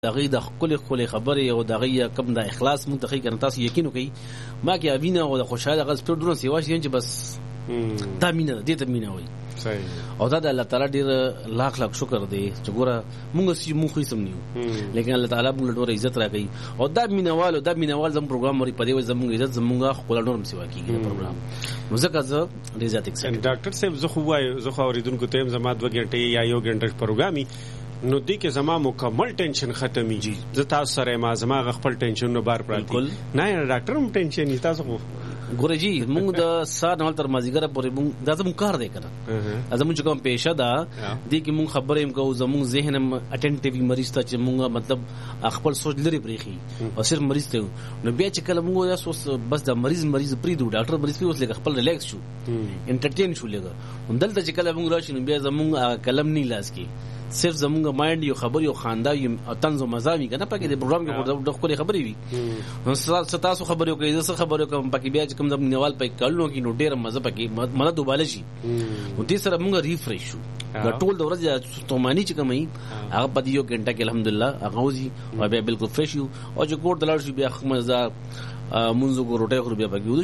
دغه د خپل خبرې او دغه کم د اخلاص منتخي کنه تاسو یقین وکړئ ما کې اوینه او د خوشاله غز پر دونه سیوا شي چې بس دا مینه دې ته مینه وای صحیح او دا د الله تعالی ډیر لاخ لاخ شکر دی چې ګوره موږ خو سم نیو لیکن الله تعالی موږ ډیر عزت راکړي او دا مینوال زم پروګرام وري پدې زموږ عزت زموږ خپل ډور مسوا کیږي پروګرام نو ځکه زه ډیر زیات ایکسایټډ ډاکټر صاحب زه خو وای زه خو اوریدونکو ته زما 2 غنټې یا 1 غنټه پروګرامي نو دې کې زما مکمل ټینشن ختمي زه تاسو سره ما زما غخپل ټینشن نو بار پراتی نه ډاکټر هم ټینشن نه تاسو خو ګوره جی موږ د سار نال تر مازیګره پورې موږ دا زموږ کار دی کنه زموږ کوم پیشه ده دې کې موږ خبرې هم کوو زموږ ذهن هم اټینټیو مریض ته چې موږ مطلب خپل سوچ لري پریخي او صرف مریض ته نو بیا چې کله موږ تاسو بس د مریض پریدو ډاکټر مریض په اوس لګ خپل ریلیکس شو انټرټین شو لګ دلته چې کله موږ راشي نو بیا زموږ کلم نه لاس کې صرف زمونږ مایند یو خبر یو خندا یو طنز او مزه وی کنه پکې د پروګرام کې د خپل خبرې وي نو تاسو خبرې کوي زه خبرې کوم پکې بیا چې کوم د نیوال پای کلونو کې نو ډېر مزه پکې مله دوباله شي نو دې سره موږ ریفریش شو د ټول د ورځې تومانی چې کومي هغه په یو غنټه کې الحمدلله هغه وزي او بیا بالکل فریش یو او چې ګور دلار شي بیا مزه مونږ کو روټه خو بیا پکې ود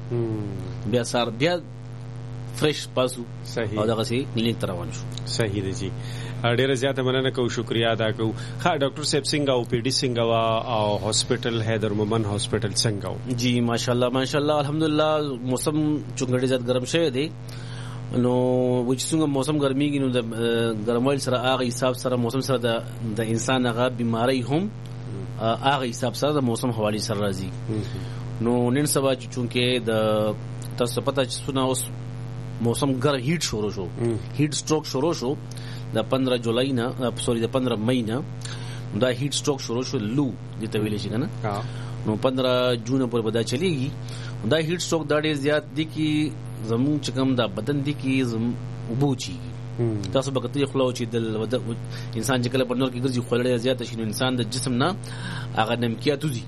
شو بیا سار بیا فریش پاسو صحیح او دغه سي نیلې روان شو صحیح دی جی ډیره زیاته مننه کوم شکریا ادا کوم ها ډاکټر صاحب څنګه او پی ډی څنګه وا او هاسپټل حیدر مومن هاسپټل څنګه جی ماشاءالله الحمدلله موسم چونګړی زیات ګرم شوی دی نو وچ څنګه موسم ګرميږي نو د ګرموال سره هغه حساب سره موسم سره د انسان هغه بیماری هم هغه حساب سره د موسم حواله سره راځي نو نن سبا چونکه د تاسو پته چې سونه اوس موسم ګر هیټ شروع شو هیټ سټروک شروع شو د 15 جولای نه د 15 مئی نه دا هیټ سټروک شروع شو لو د تویل شي کنه نو 15 جون پر بدا چلیږي دا هیټ سټروک دا ډیر زیات دي کی زمون چکم دا بدن دي کی وبوچی تاسو بکته خلو چې د انسان چې کله په نور کې ګرځي خلړې زیات شي نو انسان د جسم نه هغه نمکیات وزي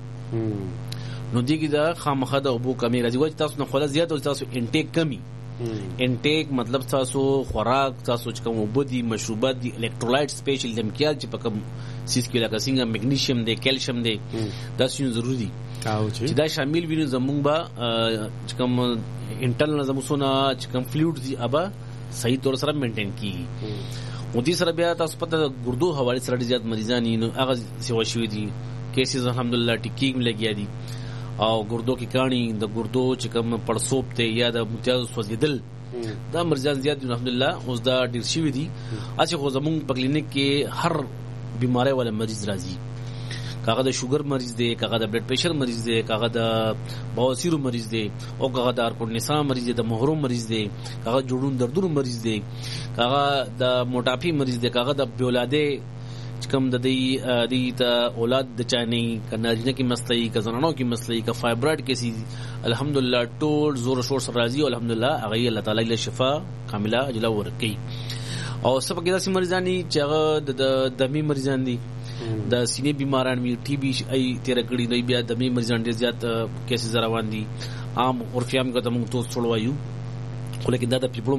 نو دیږي دا خامخا د ابو کمی راځي وای تاسو نه خله زیات او تاسو انټیک کمی انټیک مطلب تاسو خوراک تاسو چې کوم وبدي مشروبات دي الکترولایټ سپیشل دمکیات چې پکم سیس کې لکه څنګه مګنیشیم دی کیلشیم دی دا شین ضروری دي چې دا شامل ویني زمونږ با چې کوم انټرنل زموږونه چې کوم فلویډ دي ابا صحیح طور سره مینټین کیږي او دې سره بیا تاسو پته ګردو حواله سره زیات مریضان نو هغه سیوا شوی دي کیسز الحمدلله ټیکینګ لګیا دي او ګردو کې کانی د ګردو چې کوم پړسوب ته یا د متیاز سوځیدل دا مرزان زیات دي الحمدلله اوس دا ډیر شوی دي اڅه خو زمون په کلینیک کې هر بیماری ولا مریض راځي کاغه د شوګر مریض دی کاغه د بلډ پریشر مریض دی کاغه د بواسیر مریض دی او کاغه د ارکونیسا مریض دی د محروم مریض دی کاغه جوړون دردونو مریض دی کاغه د موټاپی مریض دی کاغه د بیولاده کم د دې د اولاد د چانی کناجنه کې مسلې ک زنانو کې مسلې ک فایبرایډ کې سي الحمدلله ټول زور شور سره راځي او الحمدلله هغه الله تعالی له شفا کامله اجلا ورکي او سب کې داسې مریضان دي چې هغه د دمي مریضان دي د سینې بیماران وي ټي بي ای تیر کړي نه بیا دمي مریضان ډیر زیات کیسز روان دي عام عرفیام کو ته موږ تو څړوایو لیکن دا د پیپلو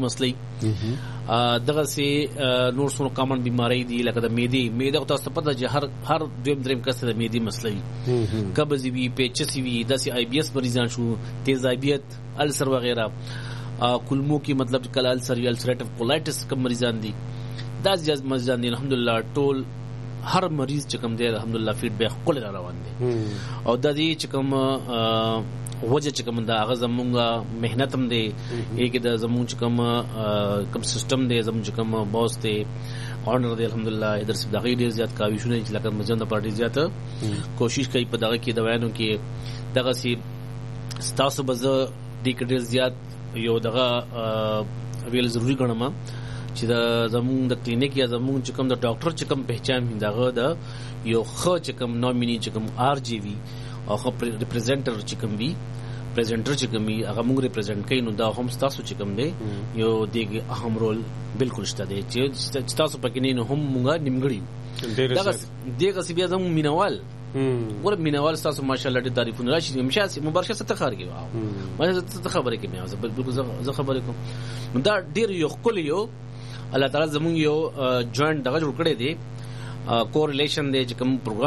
مسلې دغه سي نور څو کامن بیماری دي لکه د معده تاسو پته چې هر دویم دریم کس د معده مسلې قبض وی پیچس وی د سی آی بی اس مریضان شو تیزابیت السر وغیرہ کلمو کی مطلب کل السر یا السریټیو کولایټس کوم مریضان دي دا جز مریضان دي الحمدلله ټول هر مریض چې کوم دی الحمدلله فیډبیک کول روان دي او د دې چې کوم وجه چې کوم دا هغه زمونږه مهنت هم دی کې د زمونږ چې کوم سیستم دی زمونږ چې کوم باس دی اونر دی الحمدلله ادھر سے دغه ډیر زیات کاوشونه چې لکه مجند پارټي زیات کوشش کوي په دغه کې دوايانو کې دغه سي ستاسو بز د ډیر زیات یو دغه ویل ضروری ګڼم چې د زمونږ د کلینیک یا زمونږ چې کوم د ډاکټر چې کوم پہچان دغه د یو خو چې کوم نومینی چې کوم آر جی وی او ریپرزینټر چې کوم وی پریزنټر چې کوم هغه موږ ریپرزینټ کوي نو دا هم تاسو چې کوم دی یو دغه اهم رول بالکل شته دی چې تاسو پکې نه هم موږ نیمګړی دغه سی بیا زموږ مینوال ور مینوال تاسو ماشاءالله ډېر تعریفونه راشي مشه مبارشه ست خار کی ما ته خبره کوي مې بالکل زه خبره کوم دا ډېر یو خپل یو الله تعالی زموږ یو جوائنٹ دغه جوړ کړی دی کوریلیشن دی چې کوم